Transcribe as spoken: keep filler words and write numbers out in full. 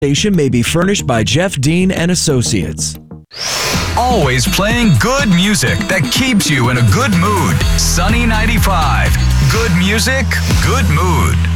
Station may be furnished by Jeff Dean and Associates. Always playing good music that keeps you in a good mood. Sunny ninety-five. Good music, good mood.